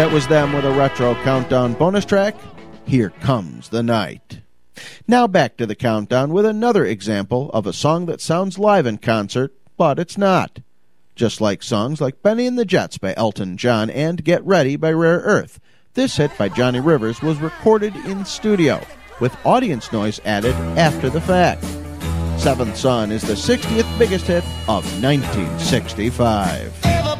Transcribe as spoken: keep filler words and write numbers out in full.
That was them with a retro countdown bonus track, Here Comes the Night. Now back to the countdown with another example of a song that sounds live in concert, but it's not. Just like songs like Benny and the Jets by Elton John and Get Ready by Rare Earth, this hit by Johnny Rivers was recorded in studio, with audience noise added after the fact. Seventh Son is the sixtieth biggest hit of nineteen sixty-five.